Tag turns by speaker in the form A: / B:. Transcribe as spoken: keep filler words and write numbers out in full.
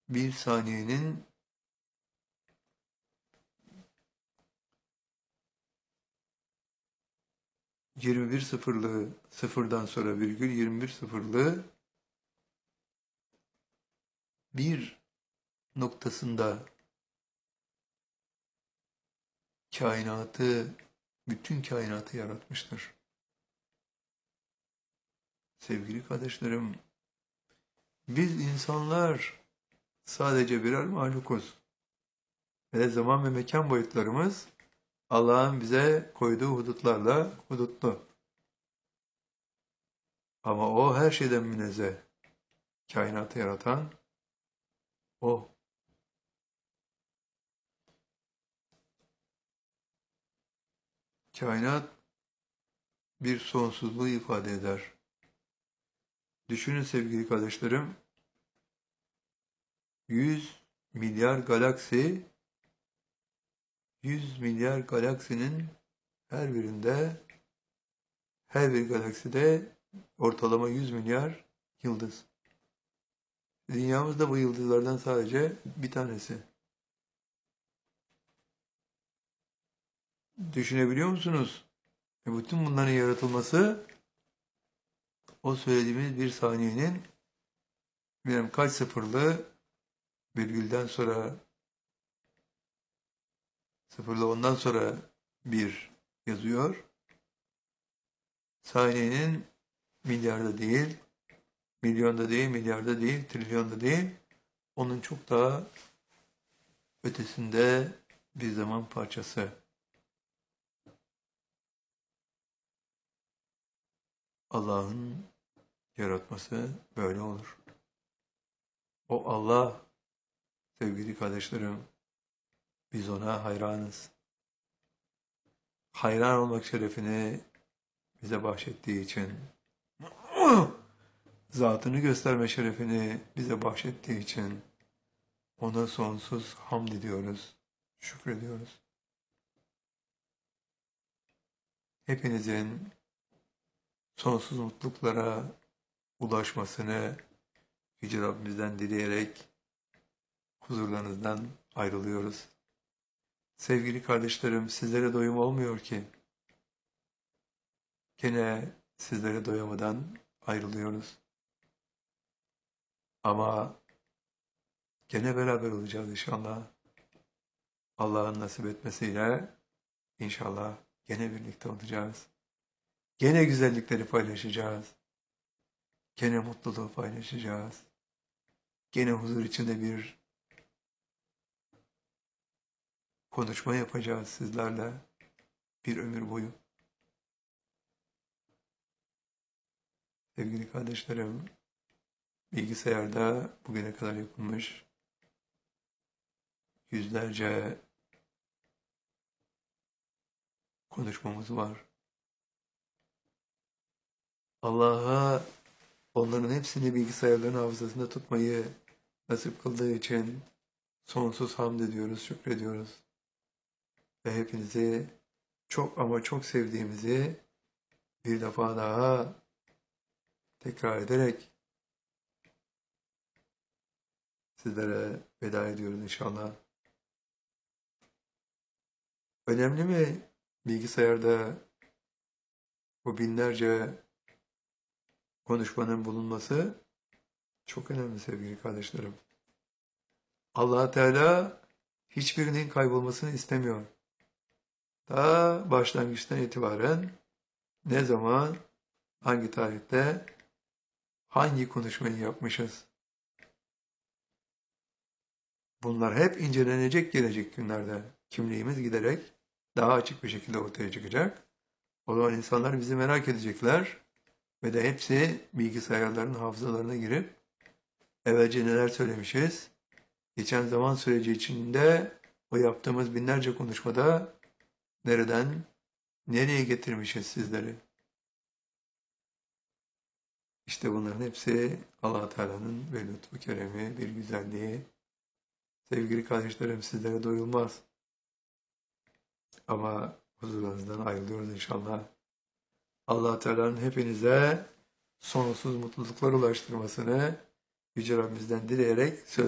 A: bir saniyenin yirmi bir sıfırlığı, sıfırdan sonra virgül yirmi bir sıfırlığı bir noktasında kainatı, bütün kainatı yaratmıştır. Sevgili kardeşlerim, biz insanlar sadece birer mahlukuz. Ve zaman ve mekan boyutlarımız Allah'ın bize koyduğu hudutlarla hudutlu. Ama o her şeyden münezzeh. Kainatı yaratan o. Kainat bir sonsuzluğu ifade eder. Düşünün sevgili kardeşlerim, yüz milyar galaksi, yüz milyar galaksinin her birinde, her bir galakside ortalama yüz milyar yıldız. Dünyamız da bu yıldızlardan sadece bir tanesi. Düşünebiliyor musunuz? E bütün bunların yaratılması o söylediğimiz bir saniyenin bilmem kaç sıfırlı virgülden sonra sıfırla ondan sonra bir yazıyor. Saniyenin milyarda değil, milyonda değil, milyarda değil, trilyonda değil, onun çok daha ötesinde bir zaman parçası. Allah'ın yaratması böyle olur. O Allah, sevgili kardeşlerim, biz ona hayranız. Hayran olmak şerefini bize bahşettiği için, zatını gösterme şerefini bize bahşettiği için ona sonsuz hamd ediyoruz, şükrediyoruz. Hepinizin sonsuz mutluluklara ulaşmasını Yüce Rabbimizden dileyerek huzurlarınızdan ayrılıyoruz. Sevgili kardeşlerim, sizlere doyum olmuyor ki. Gene sizlere doyamadan ayrılıyoruz. Ama gene beraber olacağız inşallah. Allah'ın nasip etmesiyle inşallah gene birlikte olacağız. Gene güzellikleri paylaşacağız. Gene mutluluğu paylaşacağız. Gene huzur içinde bir konuşma yapacağız sizlerle bir ömür boyu. Sevgili kardeşlerim, bilgisayarda bugüne kadar yapılmış yüzlerce konuşmamız var. Allah'a onların hepsini bilgisayarların hafızasında tutmayı nasip kıldığı için sonsuz hamd ediyoruz, şükrediyoruz. Ve hepinizi çok ama çok sevdiğimizi bir defa daha tekrar ederek sizlere veda ediyoruz inşallah. Önemli mi bilgisayarda bu binlerce konuşmanın bulunması? Çok önemli sevgili kardeşlerim. Allah Teala hiçbirinin kaybolmasını istemiyor. Daha başlangıçtan itibaren ne zaman, hangi tarihte, hangi konuşmayı yapmışız? Bunlar hep incelenecek gelecek günlerde. Kimliğimiz giderek daha açık bir şekilde ortaya çıkacak. O zaman insanlar bizi merak edecekler ve de hepsi bilgisayarların hafızalarına girip evvelce neler söylemişiz, geçen zaman süreci içinde o yaptığımız binlerce konuşmada nereden, nereye getirmişiz sizleri? İşte bunların hepsi Allah Teala'nın bir lütfu keremi, bir güzelliği. Sevgili kardeşlerim, sizlere doyulmaz. Ama huzurlarınızdan ayrılıyoruz inşallah. Allah Teala'nın hepinize sonsuz mutluluklar ulaştırmasını Yüce Rabbimizden dileyerek söz